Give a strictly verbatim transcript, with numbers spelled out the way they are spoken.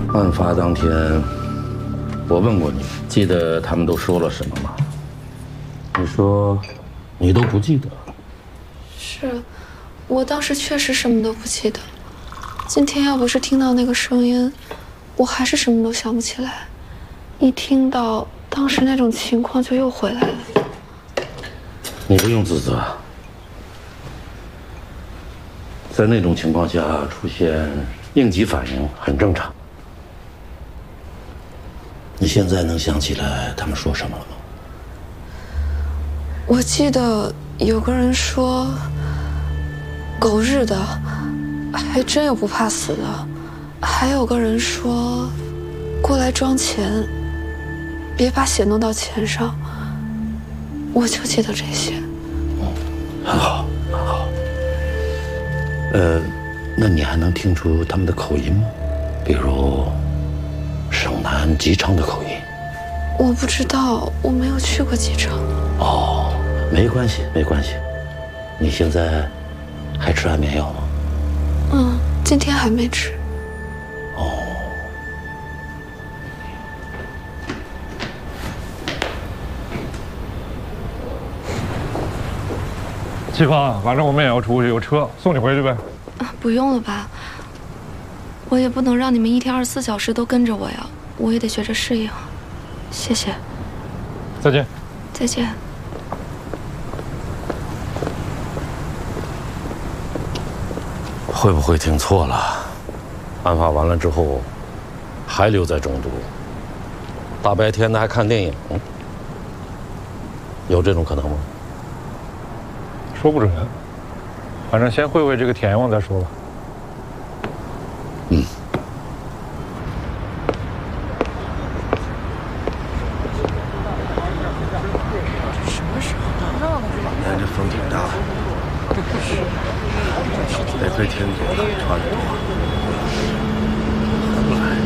案发当天，我问过你，记得他们都说了什么吗？你说你都不记得。 是，我当时确实什么都不记得。今天要不是听到那个声音，我还是什么都想不起来。一听到当时那种情况，就又回来了。 你不用自责，在那种情况下出现应急反应很正常。你现在能想起来他们说什么了吗？ 我记得有个人说，狗日的，还真有不怕死的。还有个人说，过来装钱，别把血弄到钱上。我就记得这些。 嗯，很好，很好。呃，那你还能听出他们的口音吗？比如省南吉昌的口音。 我不知道，我没有去过吉昌。 哦，没关系，没关系。你现在还吃安眠药吗？ 嗯，今天还没吃。 哦。 季芳，反正我们也要出去，有车送你回去呗。 啊，不用了吧？我也不能让你们一天二十四小时都跟着我呀，我也得学着适应。谢谢。 再见。 再见。 会不会听错了？案发完了之后，还留在中都，大白天的还看电影，有这种可能吗？ 说不准，反正先会会这个田旺再说吧。 嗯。 什么时候到？今天这风挺大的，得亏天多了，穿得多。还不来？